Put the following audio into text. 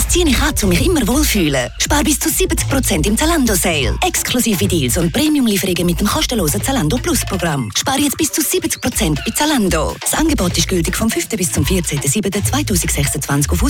ziehe ich an, um mich immer wohlfühlen. Spar bis zu 70% im Zalando-Sale. Exklusive Deals und Premium-Lieferungen mit dem kostenlosen Zalando Plus-Programm. Spar jetzt bis zu 70% bei Zalando. Das Angebot ist gültig vom 5. bis zum 14.07.2026 auf